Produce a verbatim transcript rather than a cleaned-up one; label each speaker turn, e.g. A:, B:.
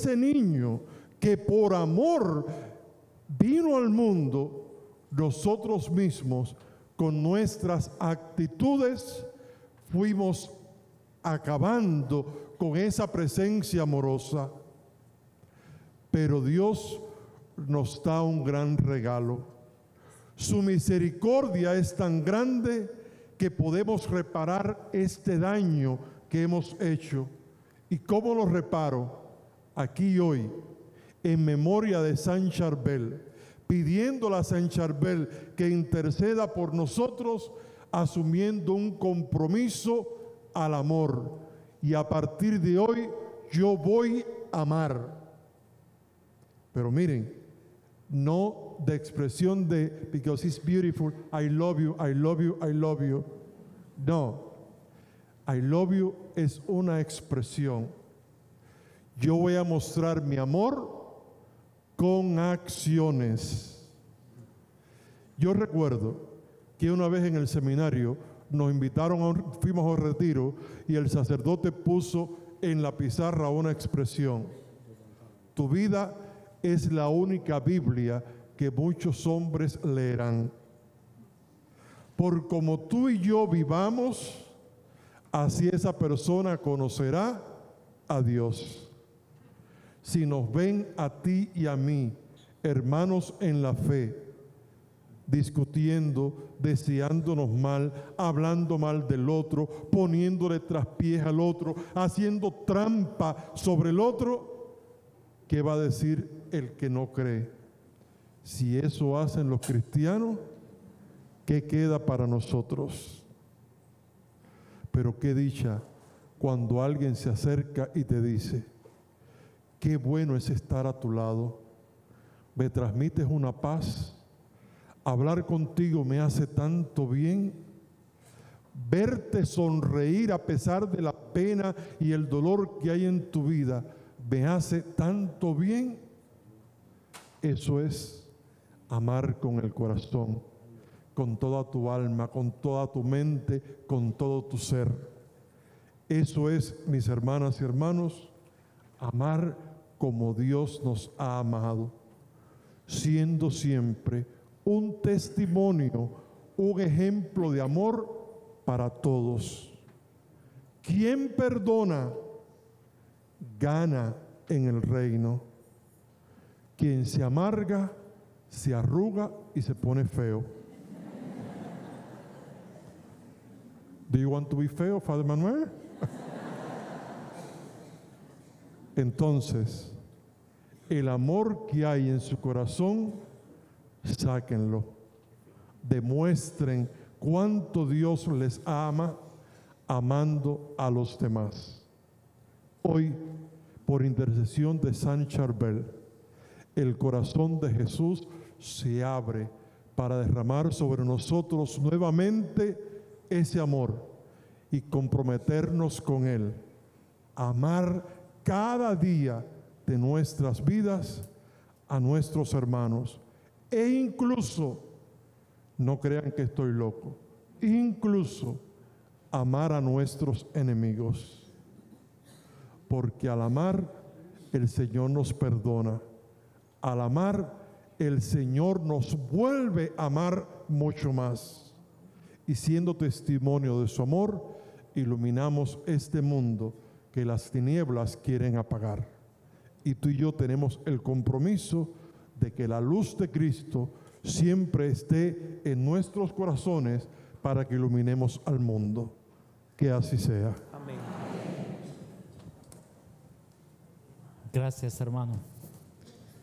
A: ese niño que por amor vino al mundo, nosotros mismos con nuestras actitudes fuimos acabando con esa presencia amorosa. Pero Dios nos da un gran regalo. Su misericordia es tan grande que podemos reparar este daño que hemos hecho. ¿Y cómo lo reparo? Aquí hoy, en memoria de San Charbel, pidiéndole a San Charbel que interceda por nosotros, asumiendo un compromiso al amor. Y a partir de hoy, yo voy a amar. Pero miren, no de expresión de because it's beautiful, I love you, I love you, I love you. No, I love you es una expresión. Yo voy a mostrar mi amor con acciones. Yo recuerdo que una vez en el seminario nos invitaron, a un, fuimos a un retiro y el sacerdote puso en la pizarra una expresión: tu vida es la única Biblia que muchos hombres leerán. Por como tú y yo vivamos, así esa persona conocerá a Dios. Si nos ven a ti y a mí, hermanos en la fe, discutiendo, deseándonos mal, hablando mal del otro, poniéndole traspiés al otro, haciendo trampa sobre el otro, ¿qué va a decir el que no cree? Si eso hacen los cristianos, ¿qué queda para nosotros? Pero qué dicha cuando alguien se acerca y te dice: qué bueno es estar a tu lado, me transmites una paz, hablar contigo me hace tanto bien, verte sonreír a pesar de la pena y el dolor que hay en tu vida me hace tanto bien. Eso es amar con el corazón, con toda tu alma, con toda tu mente, con todo tu ser. Eso es, mis hermanas y hermanos, amar como Dios nos ha amado, siendo siempre un testimonio, un ejemplo de amor para todos. Quien perdona, gana en el reino. Quien se amarga, se arruga y se pone feo. Do you want to be feo, Father Manuel? Entonces, el amor que hay en su corazón, sáquenlo. Demuestren cuánto Dios les ama, amando a los demás. Hoy, por intercesión de San Charbel, el corazón de Jesús se abre para derramar sobre nosotros nuevamente ese amor y comprometernos con Él, amar cada día de nuestras vidas a nuestros hermanos, e incluso, no crean que estoy loco, incluso amar a nuestros enemigos, porque al amar el Señor nos perdona, al amar el Señor nos vuelve a amar mucho más, y siendo testimonio de su amor, iluminamos este mundo que las tinieblas quieren apagar. Y tú y yo tenemos el compromiso de que la luz de Cristo siempre esté en nuestros corazones para que iluminemos al mundo. Que así sea.
B: Amén. Gracias, hermano.